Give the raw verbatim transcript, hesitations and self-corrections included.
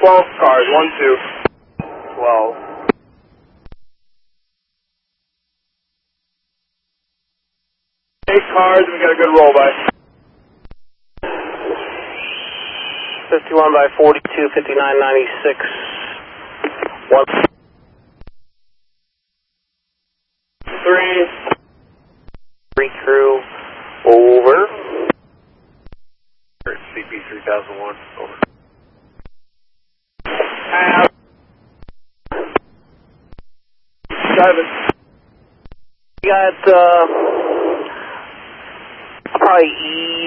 twelve cars, one, two. twelve. Eight cars, we got a good roll by. fifty-one by forty-two, fifty-nine ninety-six. One. Three. Three crew. Over. C P three thousand one. Over. Uh, Seven. We got, uh, probably E